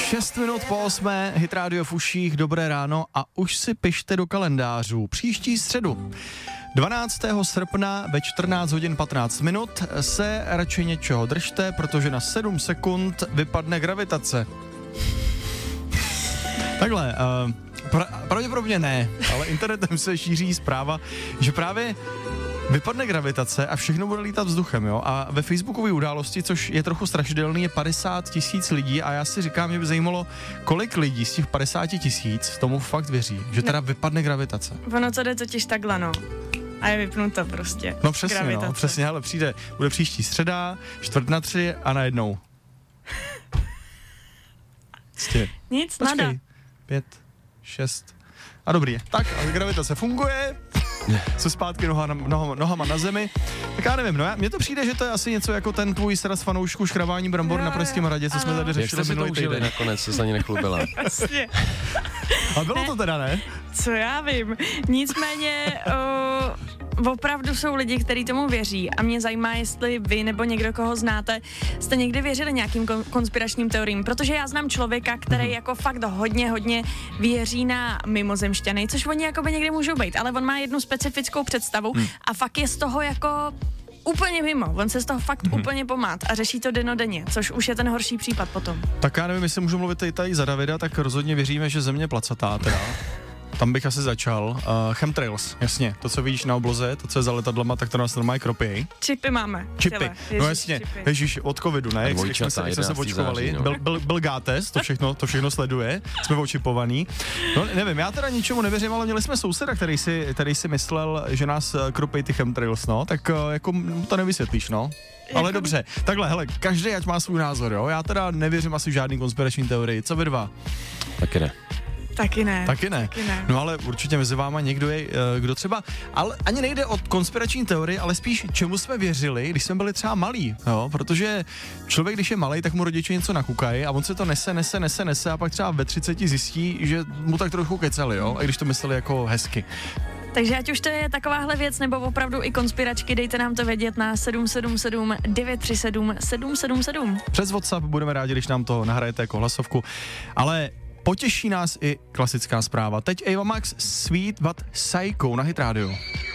6 minut po 8, Hit Radio v uších, dobré ráno a už si pište do kalendářů. Příští středu, 12. srpna ve 14 hodin 15 minut se radši něčeho držte, protože na 7 sekund vypadne gravitace. Takhle, pravděpodobně ne, ale internetem se šíří zpráva, že právě vypadne gravitace a všechno bude lítat vzduchem, jo? A ve facebookové události, což je trochu strašidelný, je 50 000 lidí a já si říkám, že by zajímalo, kolik lidí z těch 50 000 tomu fakt věří, že teda vypadne gravitace. Ono to jde totiž takhle, no. A je vypnuto prostě. No přesně, gravitace. no, přesně, ale bude příští středa, 2:45 a najednou. Nic, počkej, nada. 5, 6 a dobrý je. Tak, a gravitace funguje, co zpátky nohama na zemi. Tak já nevím, mně to přijde, že to je asi něco jako ten tvůj sraz fanoušků škravání brambor na Pražském hradě, co jsme tady řešili minulý týden. Nakonec se ani nechlubila. Vlastně. A bylo to teda, ne? Co já vím. Nicméně opravdu jsou lidi, kteří tomu věří a mě zajímá, jestli vy nebo někdo, koho znáte, jste někdy věřili nějakým konspiračním teoriím, protože já znám člověka, který jako fakt hodně věří na mimozemšťany, což oni jakoby někdy můžou být, ale on má jednu specifickou představu a fakt je z toho jako úplně mimo, on se z toho fakt úplně pomát a řeší to dennodenně, což už je ten horší případ potom. Tak já nevím, jestli můžu mluvit tady za Davida, tak rozhodně věříme, že země je placatá teda. Tam bych asi začal. Chemtrails, jasně. To, co vidíš na obloze, to, co je za letadlama, tak to nás normálně kropí. Čipy máme. Čipy, no jasně. Ježíš, od covidu, ne? Jak jsme se očkovali. Byl Gátes, to všechno sleduje. Jsme očipovaný. No nevím, já teda ničemu nevěřím, ale měli jsme souseda, který si myslel, že nás kropí ty chemtrails, no. Tak jako to nevysvětlíš, no. Ale dobře, takhle, hele, každý ať má svůj názor, jo. Já teda nevěřím asi v žádný konspirační teorii. Co vy dva? Taky ne. Taky ne. No ale určitě mezi váma někdo je, kdo třeba, ale ani nejde o konspirační teorii, ale spíš čemu jsme věřili, když jsme byli třeba malí, jo, protože člověk, když je malý, tak mu rodiče něco nakukají a on se to nese a pak třeba ve 30 zjistí, že mu tak trochu kecali, jo, a když to mysleli jako hezky. Takže ať už to je takováhle věc, nebo opravdu i konspiračky, dejte nám to vědět na 777 937 777. Přes WhatsApp budeme rádi, když nám to nahrajete jako hlasovku, ale potěší nás i klasická zpráva. Teď Ava Max, Sweet But Psycho na Hit Radio.